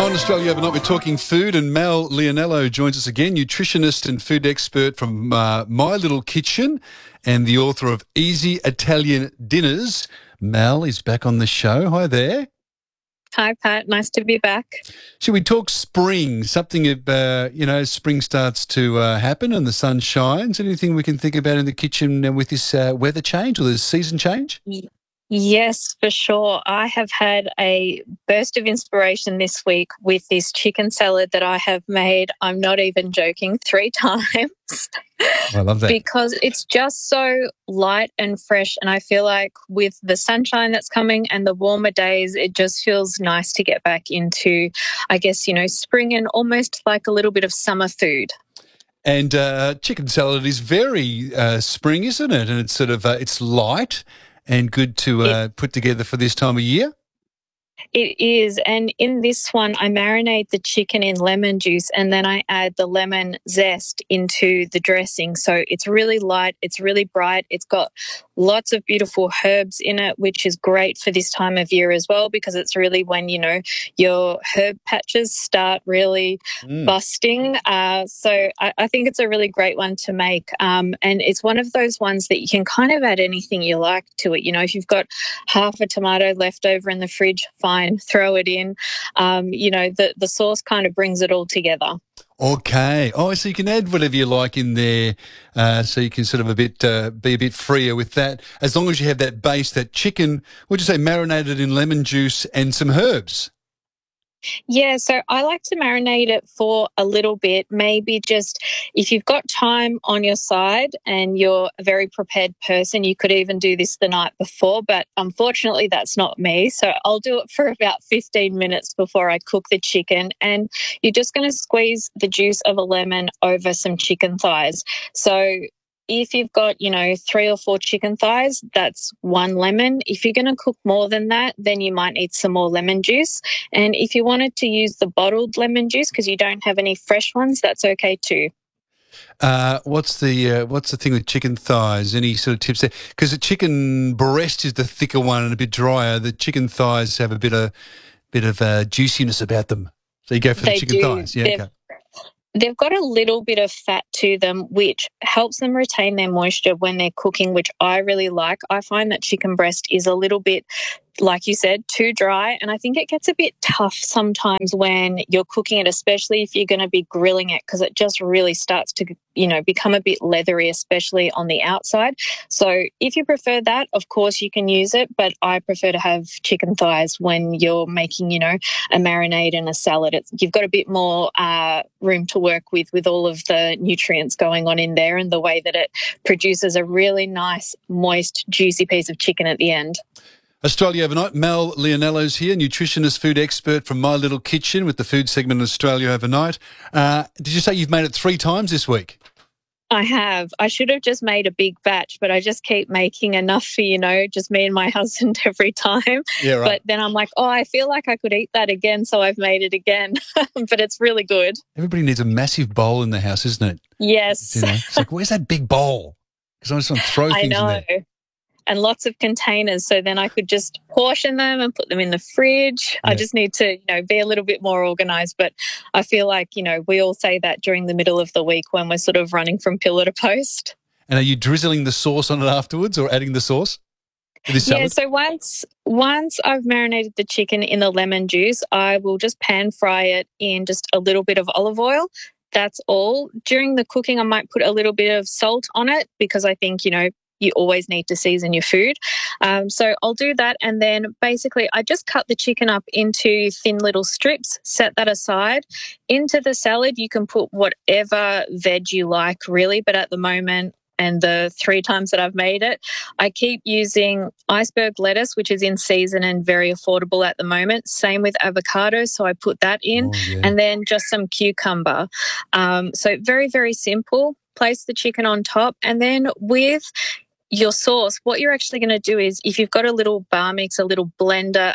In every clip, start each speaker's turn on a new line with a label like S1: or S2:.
S1: On Australia Overnight, we're talking food, and Mal Leonello joins us again, nutritionist and food expert from My Little Kitchen and the author of Easy Italian Dinners. Mal is back on the show. Hi there.
S2: Hi, Pat. Nice to be back.
S1: Should we talk spring? Something, spring starts to happen and the sun shines. Anything we can think about in the kitchen with this weather change or the season change?
S2: Yes, for sure. I have had a burst of inspiration this week with this chicken salad that I have made. I'm not even joking, 3 times.
S1: I love that.
S2: Because it's just so light and fresh. And I feel like with the sunshine that's coming and the warmer days, it just feels nice to get back into, I guess, spring and almost like a little bit of summer food.
S1: And chicken salad is very spring, isn't it? And it's sort of it's light and good to put together for this time of year.
S2: It is. And in this one, I marinate the chicken in lemon juice and then I add the lemon zest into the dressing. So it's really light. It's really bright. It's got lots of beautiful herbs in it, which is great for this time of year as well, because it's really when, your herb patches start really busting. So I think it's a really great one to make. And it's one of those ones that you can kind of add anything you like to it. If you've got half a tomato left over in the fridge, fine, throw it in. The sauce kind of brings it all together.
S1: Okay. Oh, so you can add whatever you like in there, so you can sort of be a bit freer with that, as long as you have that base, that chicken, would you say marinated in lemon juice and some herbs?
S2: Yeah, so I like to marinate it for a little bit, maybe just if you've got time on your side and you're a very prepared person, you could even do this the night before, but unfortunately that's not me. So I'll do it for about 15 minutes before I cook the chicken, and you're just going to squeeze the juice of a lemon over some chicken thighs. So if you've got, 3 or 4 chicken thighs, that's 1 lemon. If you're going to cook more than that, then you might need some more lemon juice. And if you wanted to use the bottled lemon juice because you don't have any fresh ones, that's okay too.
S1: What's the thing with chicken thighs? Any sort of tips there? Because the chicken breast is the thicker one and a bit drier. The chicken thighs have a bit of juiciness about them. So you go for the chicken thighs. Yeah. Okay.
S2: They've got a little bit of fat to them, which helps them retain their moisture when they're cooking, which I really like. I find that chicken breast is a little bit, like you said, too dry. And I think it gets a bit tough sometimes when you're cooking it, especially if you're going to be grilling it, because it just really starts to, become a bit leathery, especially on the outside. So if you prefer that, of course you can use it. But I prefer to have chicken thighs when you're making, a marinade and a salad. You've got a bit more room to work with all of the nutrients going on in there and the way that it produces a really nice, moist, juicy piece of chicken at the end.
S1: Australia Overnight, Mal Leonello's here, nutritionist, food expert from My Little Kitchen with the food segment of Australia Overnight. Did you say you've made it 3 times this week?
S2: I have. I should have just made a big batch, but I just keep making enough for, just me and my husband every time.
S1: Yeah, right.
S2: But then I'm like, I feel like I could eat that again, so I've made it again. But it's really good.
S1: Everybody needs a massive bowl in the house, isn't it?
S2: Yes.
S1: It's like, where's that big bowl? Because I just want to throw things in there.
S2: And lots of containers, so then I could just portion them and put them in the fridge. Yeah. I just need to, be a little bit more organised. But I feel like, we all say that during the middle of the week when we're sort of running from pillar to post.
S1: And are you drizzling the sauce on it afterwards or adding the sauce to this salad?
S2: Yeah, so once I've marinated the chicken in the lemon juice, I will just pan fry it in just a little bit of olive oil. That's all. During the cooking, I might put a little bit of salt on it because I think, you always need to season your food. So I'll do that. And then basically I just cut the chicken up into thin little strips, set that aside. Into the salad, you can put whatever veg you like, really. But at the moment, and the 3 times that I've made it, I keep using iceberg lettuce, which is in season and very affordable at the moment. Same with avocado, so I put that in. And then just some cucumber. So very, very simple. Place the chicken on top. And then with your sauce, what you're actually going to do is if you've got a little bar mix, a little blender,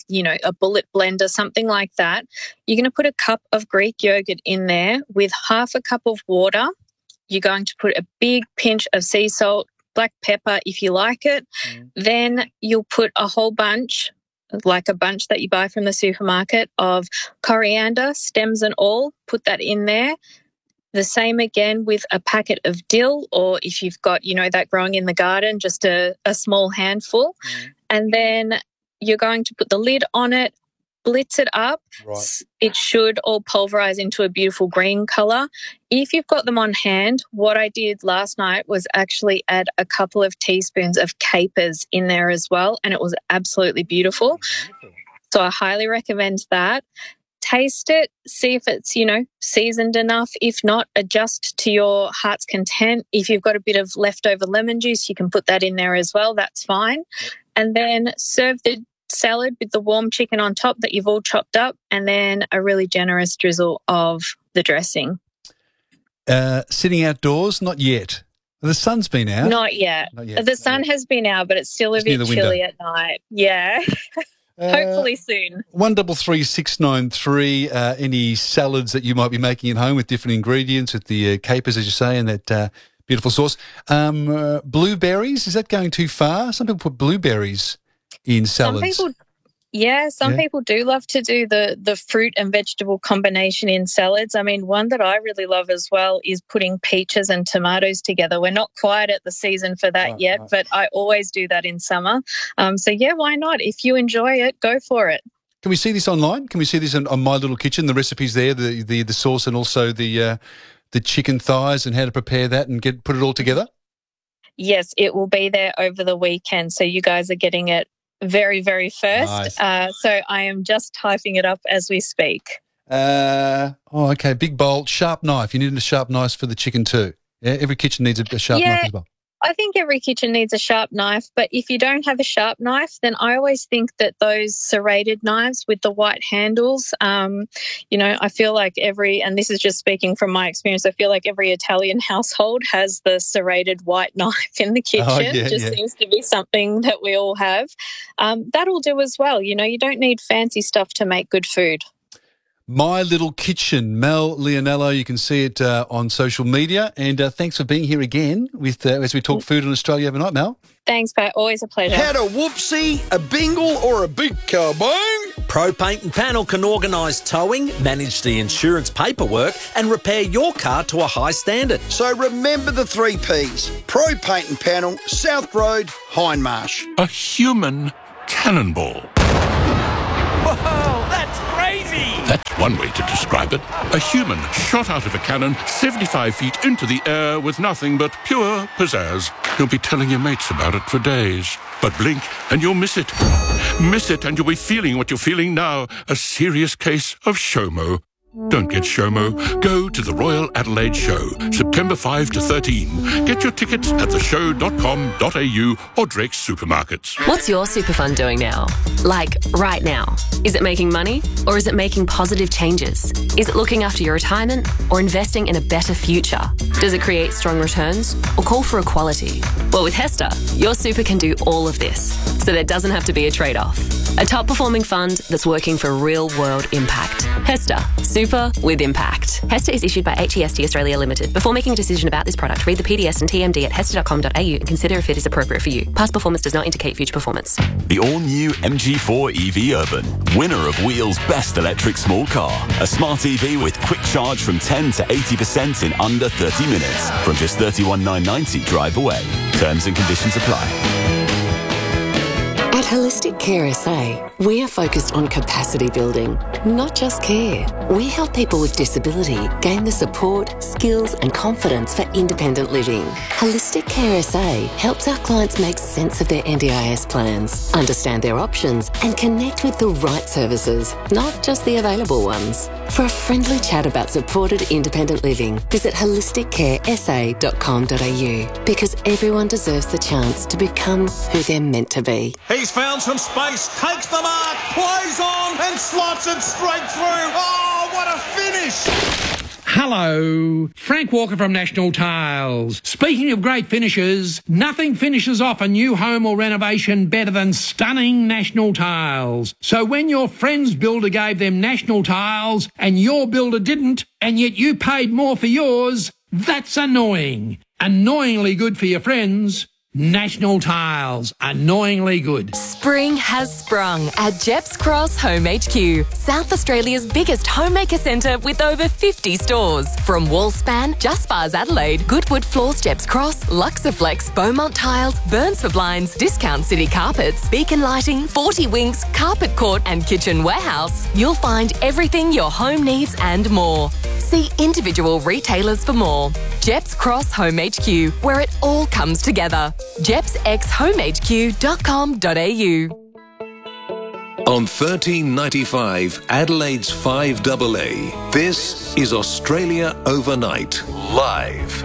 S2: a bullet blender, something like that, you're going to put a cup of Greek yogurt in there with half a cup of water. You're going to put a big pinch of sea salt, black pepper if you like it. Then you'll put a whole bunch like a bunch that you buy from the supermarket of coriander, stems and all, put that in there. The same again with a packet of dill, or if you've got, that growing in the garden, just a small handful. And then you're going to put the lid on it, blitz it up.
S1: Right.
S2: It should all pulverize into a beautiful green color. If you've got them on hand, what I did last night was actually add a couple of teaspoons of capers in there as well, and it was absolutely beautiful. So I highly recommend that. Taste it, see if it's, seasoned enough. If not, adjust to your heart's content. If you've got a bit of leftover lemon juice, you can put that in there as well. That's fine. And then serve the salad with the warm chicken on top that you've all chopped up, and then a really generous drizzle of the dressing.
S1: Sitting outdoors? Not yet. The sun's been out.
S2: Not yet. The sun has been out, but it's still a bit chilly at night. Yeah. Hopefully soon.
S1: 133693. Any salads that you might be making at home with different ingredients, with the capers, as you say, and that beautiful sauce. Blueberries, is that going too far? Some people put blueberries in salads.
S2: Some people do love to do the fruit and vegetable combination in salads. I mean, one that I really love as well is putting peaches and tomatoes together. We're not quite at the season for that yet, but I always do that in summer. Why not? If you enjoy it, go for it.
S1: Can we see this online? Can we see this on My Little Kitchen? The recipe's there, the sauce, and also the chicken thighs and how to prepare that and put it all together?
S2: Yes, it will be there over the weekend. So you guys are getting it very, very first.
S1: Nice.
S2: So I am just typing it up as we speak.
S1: Okay. Big bowl, sharp knife. You need a sharp knife for the chicken too. Yeah, every kitchen needs a sharp knife as well.
S2: I think every kitchen needs a sharp knife, but if you don't have a sharp knife, then I always think that those serrated knives with the white handles, I feel like and this is just speaking from my experience, I feel like every Italian household has the serrated white knife in the kitchen. Seems to be something that we all have. That'll do as well. You don't need fancy stuff to make good food.
S1: My Little Kitchen, Mel Leonello. You can see it on social media. And thanks for being here again as we talk food in Australia overnight, Mel.
S2: Thanks, Pat. Always a pleasure.
S3: Had a whoopsie, a bingle, or a big kaboom?
S4: Pro Paint and Panel can organise towing, manage the insurance paperwork and repair your car to a high standard.
S3: So remember the 3 Ps. Pro Paint and Panel, South Road, Hindmarsh.
S5: A human cannonball.
S4: Whoa, that's crazy!
S5: That's one way to describe it. A human shot out of a cannon 75 feet into the air with nothing but pure pizzazz. You'll be telling your mates about it for days. But blink and you'll miss it. Miss it and you'll be feeling what you're feeling now. A serious case of SHOMO. Don't get SHOMO. Go to the Royal Adelaide Show, September 5 to 13. Get your tickets at theshow.com.au or Drake's Supermarkets.
S6: What's your super fund doing now? Like, right now? Is it making money or is it making positive changes? Is it looking after your retirement or investing in a better future? Does it create strong returns or call for equality? Well, with HESTA, your super can do all of this, so there doesn't have to be a trade-off. A top-performing fund that's working for real-world impact. HESTA, super with impact. HESTA is issued by HEST Australia Limited. Before making a decision about this product, read the PDS and TMD at hesta.com.au and consider if it is appropriate for you. Past performance does not indicate future performance.
S7: The all-new MG4 EV Urban, winner of Wheel's Best Electric Small Car. A smart EV with quick charge from 10 to 80% in under 30 minutes. From just $31,990 drive away. Terms and conditions apply.
S8: At Holistic Care SA, we are focused on capacity building, not just care. We help people with disability gain the support, skills and confidence for independent living. Holistic Care SA helps our clients make sense of their NDIS plans, understand their options and connect with the right services, not just the available ones. For a friendly chat about supported independent living, visit holisticcaresa.com.au because everyone deserves the chance to become who they're meant to be.
S9: He's found some space, takes the mark, plays on and slots it straight through. Oh, what a finish!
S10: Hello, Frank Walker from National Tiles. Speaking of great finishes, nothing finishes off a new home or renovation better than stunning National Tiles. So when your friend's builder gave them National Tiles and your builder didn't, and yet you paid more for yours, that's annoying. Annoyingly good for your friends. National Tiles, annoyingly good.
S6: Spring has sprung at Jeps Cross Home HQ, South Australia's biggest homemaker centre with over 50 stores. From Wallspan, Just Bars Adelaide, Goodwood Floors Jeps Cross, Luxaflex, Beaumont Tiles, Burns for Blinds, Discount City Carpets, Beacon Lighting, 40 Winks, Carpet Court and Kitchen Warehouse, you'll find everything your home needs and more. See individual retailers for more. Jeps Cross Home HQ, where it all comes together. jepsxhomehq.com.au.
S11: On 1395 Adelaide's 5AA, this is Australia Overnight, live.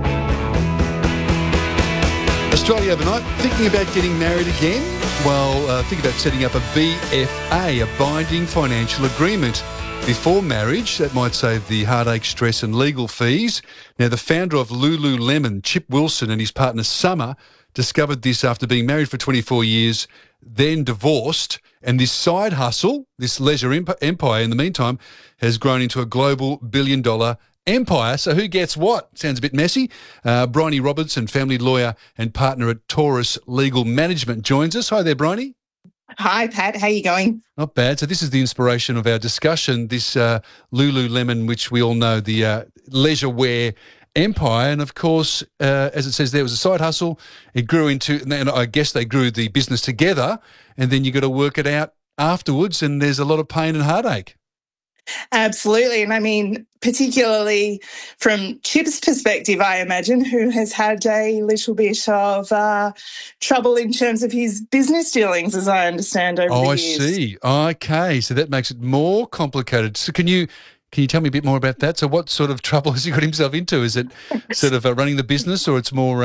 S1: Australia Overnight, thinking about getting married again? Well, think about setting up a BFA, a binding financial agreement. Before marriage, that might save the heartache, stress and legal fees. Now, the founder of Lululemon, Chip Wilson, and his partner Summer discovered this after being married for 24 years, then divorced. And this side hustle, this leisure empire in the meantime, has grown into a global billion-dollar empire. So who gets what? Sounds a bit messy. Bryony Robertson, family lawyer and partner at Taurus Legal Management, joins us. Hi there, Bryony.
S12: Hi, Pat. How are you going?
S1: Not bad. So this is the inspiration of our discussion, this Lululemon, which we all know, the leisure wear empire. And, of course, as it says there, it was a side hustle. It grew into, and I guess they grew the business together, and then you got to work it out afterwards, and there's a lot of pain and heartache.
S12: Absolutely. And I mean, particularly from Chip's perspective, I imagine, who has had a little bit of trouble in terms of his business dealings, as I understand, over the years.
S1: I see. Okay. So that makes it more complicated. So can you tell me a bit more about that? So what sort of trouble has he got himself into? Is it sort of running the business, or it's more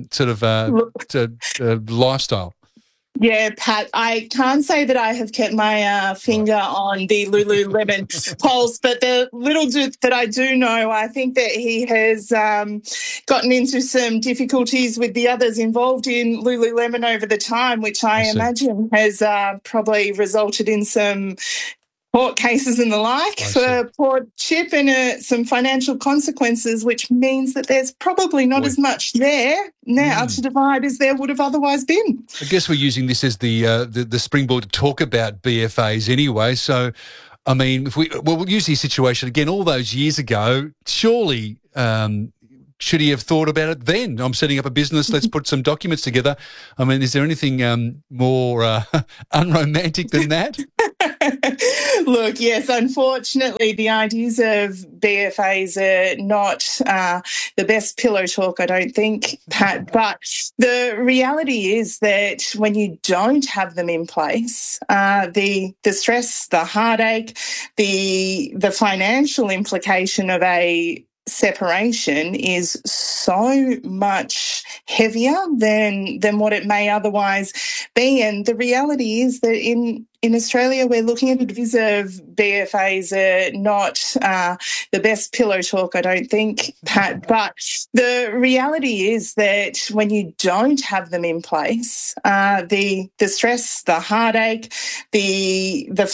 S1: lifestyle?
S12: Yeah, Pat, I can't say that I have kept my finger on the Lululemon pulse, but the little that I do know, I think that he has gotten into some difficulties with the others involved in Lululemon over the time, which I imagine has probably resulted in some court cases and the like for poor Chip, and some financial consequences, which means that there's probably not as much there now to divide as there would have otherwise been.
S1: I guess we're using this as the springboard to talk about BFAs anyway. So, I mean, we'll use the situation again all those years ago. Surely, should he have thought about it then? I'm setting up a business. Let's put some documents together. I mean, is there anything more unromantic than that?
S12: Look, yes, unfortunately, the ideas of BFAs are not the best pillow talk, I don't think, Pat. But the reality is that when you don't have them in place, the stress, the heartache, the financial implication of a separation is so much heavier than what it may otherwise be. And the reality is that in Australia, we're looking at the of BFAs are not the best pillow talk, I don't think, Pat. But the reality is that when you don't have them in place, the stress, the heartache, the